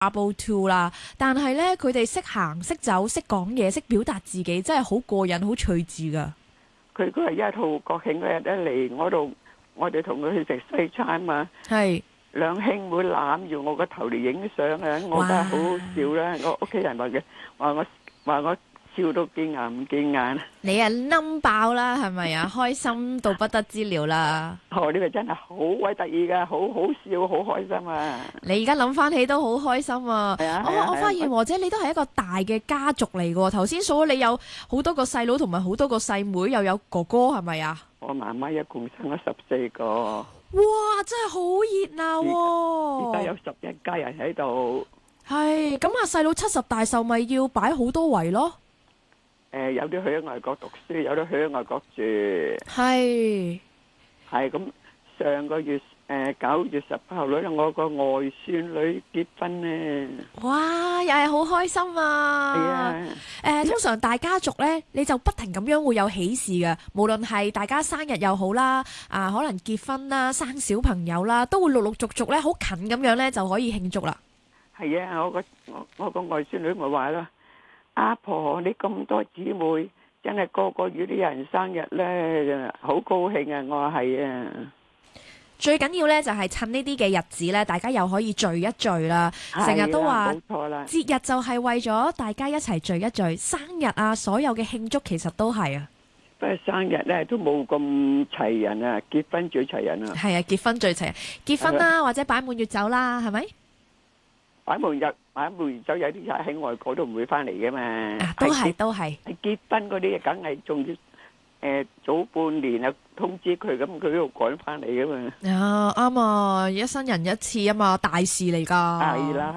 Able to 啦，但係咧佢哋識行、識走、識講嘢、識表達自己，真係好過癮、好趣致噶。 佢嗰日1號國慶嗰日咧嚟我度，我哋同佢去食西餐嘛。 係兩兄妹攬住我個頭嚟影相啊！我真係好好笑啦！我屋企人話我笑到見牙唔見眼。 你啊冧爆啦，係咪啊？開心到不得之了啦！ 呢個真係好鬼得意噶，好好笑，好開心啊！ 你而家諗翻起都好開心啊！我發現和姐你都係一個大嘅家族嚟噶，頭先數你有好多個細佬同埋好多個細妹，又有哥哥，係咪啊？ 我媽媽一共生咗14個。 哇！真係好熱鬧喎！ 而家有11家人喺度。 係咁啊！細佬70大壽，咪要擺好多圍咯。 有啲去咗外國讀書，有啲去咗外國住。 係咁，上個月9月18號咧，我個外孫女結婚咧。 哇！又係好開心啊！ 係啊。 通常大家族咧，你就不停咁樣會有喜事嘅，無論係大家生日又好啦，可能結婚啦、生小朋友啦，都會陸陸續續咧，好近咁樣咧就可以慶祝啦。 係啊，我個外孫女咪話啦。阿婆，你咁多姊妹，真係個個月都有人生日咧，好高興啊！我話係啊， 最緊要咧就係趁呢啲嘅日子咧，大家又可以聚一聚啦。成日都話， 冇錯啦， 節日就係為咗大家一齊聚一聚，生日啊，所有嘅慶祝其實都係啊。 不過生日咧都冇咁齊人啊，結婚最齊人啊。 係啊，結婚最齊人，結婚啦或者擺滿月酒啦，係咪？ 擺滿月酒有啲喺外國都唔會翻嚟嘅嘛。 都係。 係結婚嗰啲梗係仲要早半年啊通知佢，咁佢都趕翻嚟嘅嘛。 啱啊，一生人一次啊嘛，大事嚟噶。 係啦，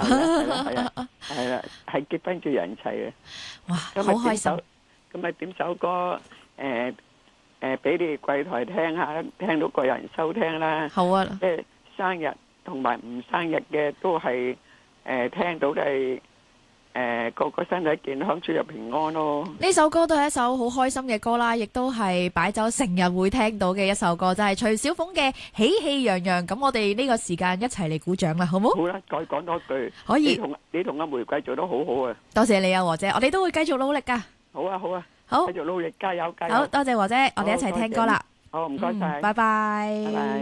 係結婚最人齊啊。 哇，好開心。 咁咪點首歌俾你哋櫃台聽下，聽到個人收聽啦。 好啊。 即係生日同埋唔生日嘅都係。聽到都係個個身體健康，出入平安咯。呢首歌都係一首好開心嘅歌啦，亦都係擺酒成日會聽到嘅一首歌，就係徐小鳳嘅《喜氣洋洋》。咁我哋呢個時間一齊嚟鼓掌啦，好冇？ 好啦，再講多句。 可以。 你同阿玫瑰做得好好啊！ 多謝你啊，和姐，我哋都會繼續努力噶。 好啊， 好， 繼續努力，加油！ 好多謝和姐，我哋一齊聽歌啦。 好，唔該晒， 拜拜。 拜拜。